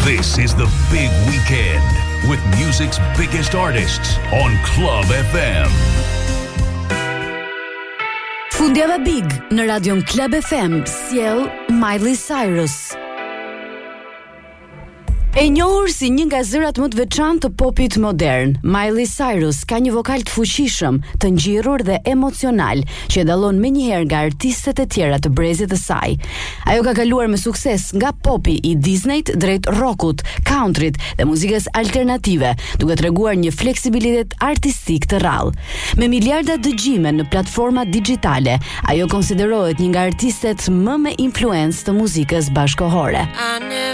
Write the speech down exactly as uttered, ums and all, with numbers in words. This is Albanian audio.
This is the big weekend with music's biggest artists on Club F M. Fundjava Big në radion Club F M sjell Miley Cyrus. E njohur si një nga zërat më të veçantë të popit modern, Miley Cyrus ka një vokal të fuqishëm, të ngjirrur dhe emocional, që e dallon menjëherë nga artistët e tjera të brezit të saj. Ajo ka kaluar me sukses nga popi i Disneyt drejt rockut, countryt dhe muzikës alternative, duke treguar një fleksibilitet artistik të rrallë. Me miliarda dëgjime në platforma digjitale, ajo konsiderohet një nga artistet më me influencë të muzikës bashkëkohore.